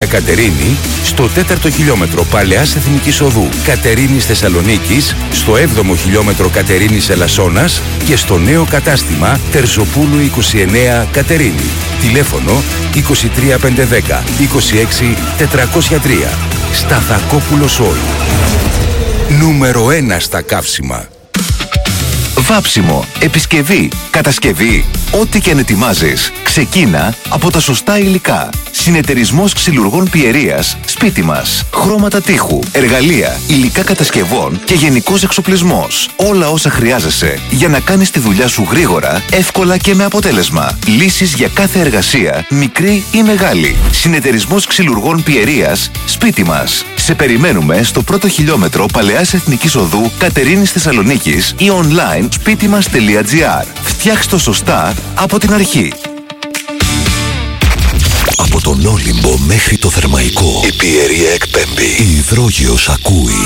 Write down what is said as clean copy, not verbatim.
Κατερίνη, στο 4ο χιλιόμετρο Παλαιάς Εθνικής Οδού Κατερίνης Θεσσαλονίκης, στο 7ο χιλιόμετρο Κατερίνης Ελασσόνας και στο νέο κατάστημα Τερζοπούλου 29 Κατερίνη. Τηλέφωνο 23510 26 403. Σταθακόπουλος Oil. Νούμερο 1 στα καύσιμα. Βάψιμο, επισκευή, κατασκευή, ό,τι και αν ετοιμάζεις, ξεκίνα από τα σωστά υλικά. Συνεταιρισμός ξυλουργών Πιερίας, σπίτι μας. Χρώματα τείχου, εργαλεία, υλικά κατασκευών και γενικός εξοπλισμός. Όλα όσα χρειάζεσαι για να κάνεις τη δουλειά σου γρήγορα, εύκολα και με αποτέλεσμα. Λύσεις για κάθε εργασία, μικρή ή μεγάλη. Συνεταιρισμός ξυλουργών Πιερίας, σπίτι μας. Σε περιμένουμε στο 1ο χιλιόμετρο Παλαιάς Εθνικής Οδού Κατερίνης Θεσσαλονίκης ή online σπίτιμας.gr. Φτιάξτε το σωστά από την αρχή. Από τον Όλυμπο μέχρι το Θερμαϊκό, η Πιερία εκπέμπει. Η Υδρόγειος ακούει.